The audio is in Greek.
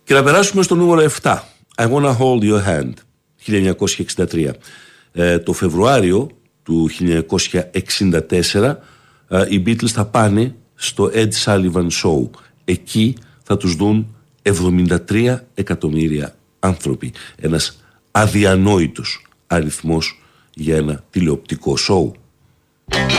Και να περάσουμε στο νούμερο 7. I Wanna Hold Your Hand, 1963. Το Φεβρουάριο του 1964 οι Beatles θα πάνε στο Ed Sullivan Show. Εκεί θα τους δουν 73 εκατομμύρια άνθρωποι. Ένας αδιανόητος αριθμός για ένα τηλεοπτικό σοου.